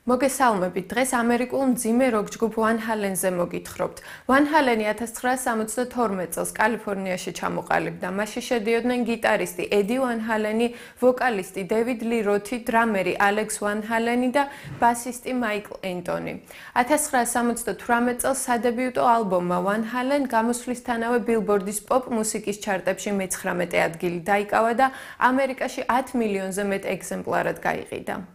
მოგესალმებით. დღეს ამერიკულ მძიმე როკ ჯგუფ Van Halen-ზე მოგითხრობთ. Van Halen-ი 1972 წელს კალიფორნიაში ჩამოყალიბდა. მასში შედიოდნენ გიტარისტი ედი Van Halen-ი, ვოკალისტი დევიდ ლი როთი, დრამერი ალექს Van Halen-ი და ბასისტი მაიკლ ენტონი. 1978 წელს სადებიუტო ალბომმა Van Halen გამოსვლისთანავე ბილბორდის პოპ მუსიკის ჩარტებში მე-19 ადგილი დაიკავა და ამერიკაში 10 მილიონზე მეტ ეგზემპლარად გაიყიდა.